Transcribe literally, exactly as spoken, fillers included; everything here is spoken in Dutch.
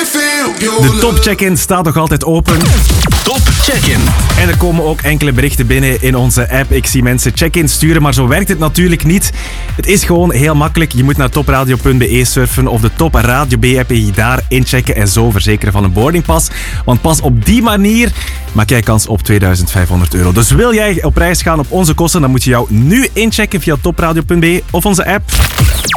De top check-in staat nog altijd open. Top check-in. En er komen ook enkele berichten binnen in onze app. Ik zie mensen check-in sturen, maar zo werkt het natuurlijk niet. Het is gewoon heel makkelijk. Je moet naar topradio punt be surfen of de Top Radio B-app en je daar inchecken en zo verzekeren van een boardingpas. Want pas op die manier maak jij kans op tweeduizend vijfhonderd euro. Dus wil jij op reis gaan op onze kosten, dan moet je jou nu inchecken via topradio punt be of onze app.